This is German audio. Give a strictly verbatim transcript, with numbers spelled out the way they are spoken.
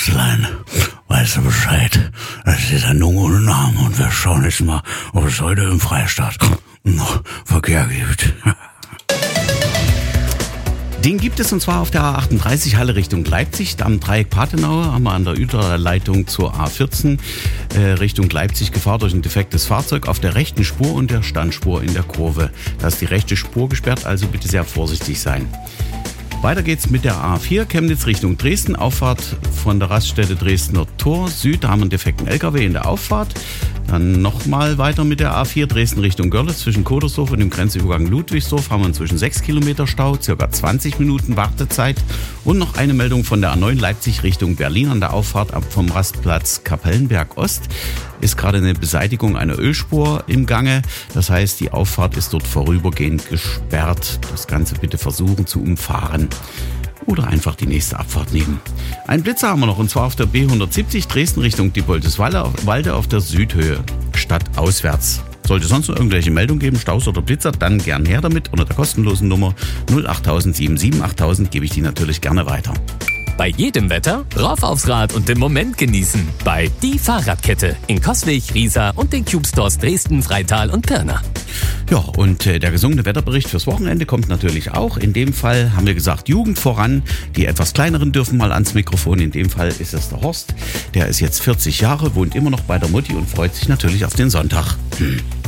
Schätzlein, weißt du Bescheid? Das ist die Sendung ohne Namen und wir schauen jetzt mal, ob es heute im Freistaat noch Verkehr gibt. Den gibt es und zwar auf der A achtunddreißig Halle Richtung Leipzig. Am Dreieck Pathenau haben wir an der Überleitung zur A vierzehn äh, Richtung Leipzig Gefahr durch ein defektes Fahrzeug auf der rechten Spur und der Standspur in der Kurve. Da ist die rechte Spur gesperrt, also bitte sehr vorsichtig sein. Weiter geht's mit der A vier, Chemnitz Richtung Dresden, Auffahrt von der Raststätte Dresdner Tor Süd, da haben wir einen defekten L K W in der Auffahrt. Dann nochmal weiter mit der A vier, Dresden Richtung Görlitz, zwischen Kodersdorf und dem Grenzübergang Ludwigsdorf haben wir inzwischen sechs Kilometer Stau, circa zwanzig Minuten Wartezeit. Und noch eine Meldung von der A neun Leipzig Richtung Berlin an der Auffahrt ab vom Rastplatz Kapellenberg Ost. Ist gerade eine Beseitigung einer Ölspur im Gange. Das heißt, die Auffahrt ist dort vorübergehend gesperrt. Das Ganze bitte versuchen zu umfahren. Oder einfach die nächste Abfahrt nehmen. Ein Blitzer haben wir noch, und zwar auf der B hundertsiebzig Dresden Richtung Diepoldeswalde auf der Südhöhe, stadtauswärts. Sollte sonst noch irgendwelche Meldungen geben, Staus oder Blitzer, dann gern her damit. Unter der kostenlosen Nummer null acht sieben sieben achttausend gebe ich die natürlich gerne weiter. Bei jedem Wetter rauf aufs Rad und den Moment genießen. Bei Die Fahrradkette in Coswig, Riesa und den Cube Stores Dresden, Freital und Pirna. Ja, und äh, der gesungene Wetterbericht fürs Wochenende kommt natürlich auch. In dem Fall haben wir gesagt, Jugend voran. Die etwas kleineren dürfen mal ans Mikrofon. In dem Fall ist es der Horst. Der ist jetzt vierzig Jahre, wohnt immer noch bei der Mutti und freut sich natürlich auf den Sonntag. Hm.